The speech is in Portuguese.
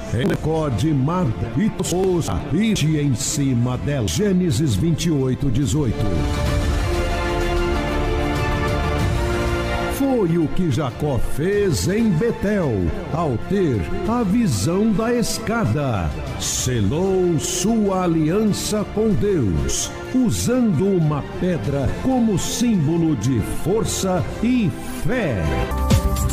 recorde Marta e esposa ide em cima dela. Gênesis 28:18. Foi o que Jacó fez em Betel, ao ter a visão da escada. Selou sua aliança com Deus, usando uma pedra como símbolo de força e fé.